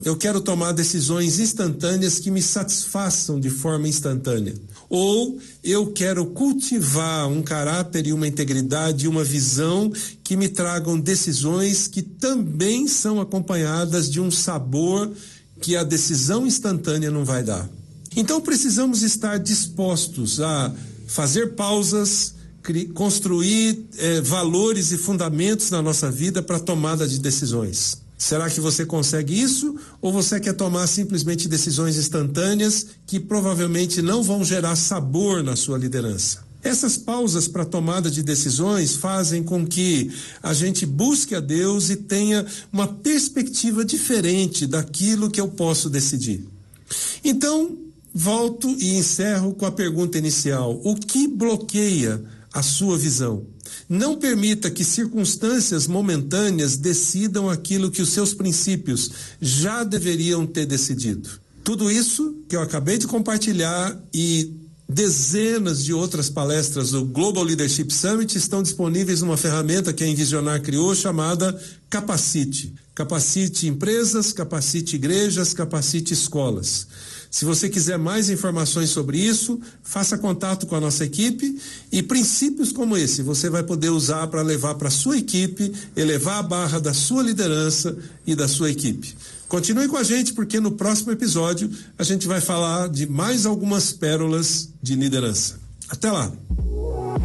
Eu quero tomar decisões instantâneas que me satisfaçam de forma instantânea. Ou eu quero cultivar um caráter e uma integridade e uma visão que me tragam decisões que também são acompanhadas de um sabor que a decisão instantânea não vai dar. Então precisamos estar dispostos a fazer pausas, construir valores e fundamentos na nossa vida para a tomada de decisões. Será que você consegue isso? Ou você quer tomar simplesmente decisões instantâneas que provavelmente não vão gerar sabor na sua liderança? Essas pausas para tomada de decisões fazem com que a gente busque a Deus e tenha uma perspectiva diferente daquilo que eu posso decidir. Então, volto e encerro com a pergunta inicial: o que bloqueia a sua visão? Não permita que circunstâncias momentâneas decidam aquilo que os seus princípios já deveriam ter decidido. Tudo isso que eu acabei de compartilhar e dezenas de outras palestras do Global Leadership Summit estão disponíveis numa ferramenta que a Envisionar criou chamada Capacite. Capacite empresas, capacite igrejas, capacite escolas. Se você quiser mais informações sobre isso, faça contato com a nossa equipe, e princípios como esse você vai poder usar para levar para a sua equipe, elevar a barra da sua liderança e da sua equipe. Continue com a gente, porque no próximo episódio a gente vai falar de mais algumas pérolas de liderança. Até lá!